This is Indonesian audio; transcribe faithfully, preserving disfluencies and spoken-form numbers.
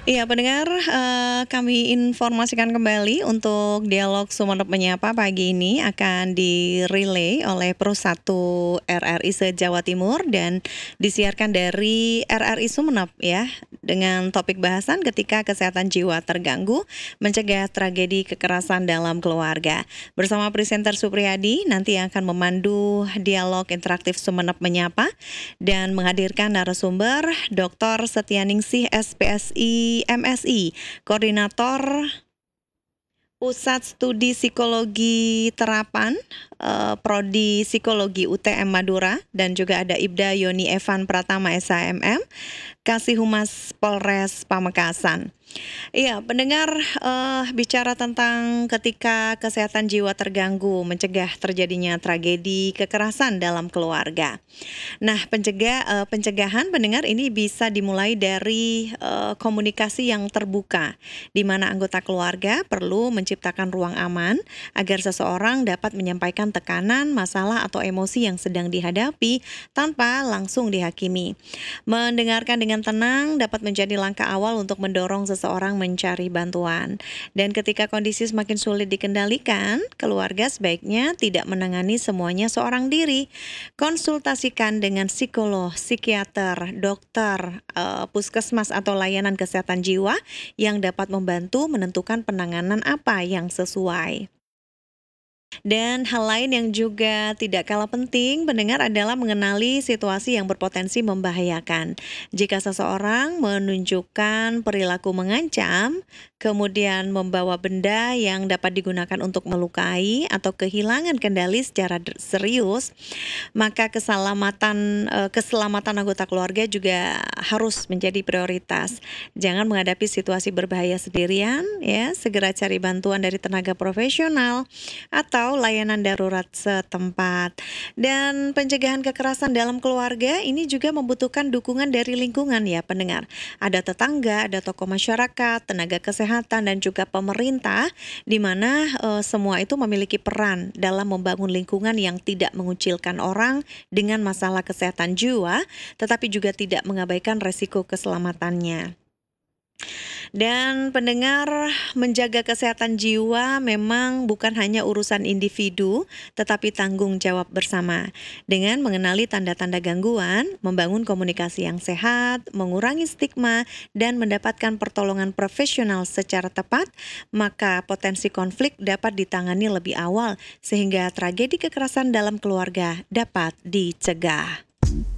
Iya pendengar, eee, kami informasikan kembali untuk dialog Sumeneb Menyapa pagi ini akan di-relay oleh Pro satu R R I se-Jawa Timur dan disiarkan dari R R I Sumeneb ya, dengan topik bahasan ketika kesehatan jiwa terganggu, mencegah tragedi kekerasan dalam keluarga. Bersama presenter Supriyadi nanti yang akan memandu dialog interaktif Sumeneb Menyapa dan menghadirkan narasumber Doktor Setianingsih S P S I M Si, Koordinator Pusat Studi Psikologi Terapan, eee, Prodi Psikologi U T M Madura, dan juga ada Ibda Yoni Evan Pratama S H M M, Kasihumas Polres Pamekasan. Iya, pendengar, eee, bicara tentang ketika kesehatan jiwa terganggu, mencegah terjadinya tragedi kekerasan dalam keluarga. Nah, pencegah eee, pencegahan pendengar ini bisa dimulai dari, eee, komunikasi yang terbuka, di mana anggota keluarga perlu menciptakan ruang aman agar seseorang dapat menyampaikan tekanan, masalah, atau emosi yang sedang dihadapi tanpa langsung dihakimi. Mendengarkan dengan tenang dapat menjadi langkah awal untuk mendorong seseorang mencari bantuan. Dan ketika kondisi semakin sulit dikendalikan, keluarga sebaiknya tidak menangani semuanya seorang diri. Konsultasikan dengan psikolog, psikiater, dokter, eee, puskesmas atau layanan kesehatan jiwa yang dapat membantu menentukan penanganan apa yang sesuai. Dan hal lain yang juga tidak kalah penting pendengar adalah mengenali situasi yang berpotensi membahayakan. Jika seseorang menunjukkan perilaku mengancam, kemudian membawa benda yang dapat digunakan untuk melukai atau kehilangan kendali secara der serius, maka keselamatan eee, keselamatan anggota keluarga juga harus menjadi prioritas. Jangan menghadapi situasi berbahaya sendirian ya, segera cari bantuan dari tenaga profesional atau layanan darurat setempat. Dan pencegahan kekerasan dalam keluarga ini juga membutuhkan dukungan dari lingkungan ya pendengar. Ada tetangga, ada tokoh masyarakat, tenaga kesehatan, dan juga pemerintah, di mana eh, semua itu memiliki peran dalam membangun lingkungan yang tidak mengucilkan orang dengan masalah kesehatan jiwa, tetapi juga tidak mengabaikan resiko keselamatannya. Dan pendengar, menjaga kesehatan jiwa memang bukan hanya urusan individu, tetapi tanggung jawab bersama. Dengan mengenali tanda-tanda gangguan, membangun komunikasi yang sehat, mengurangi stigma, dan mendapatkan pertolongan profesional secara tepat, maka potensi konflik dapat ditangani lebih awal, sehingga tragedi kekerasan dalam keluarga dapat dicegah.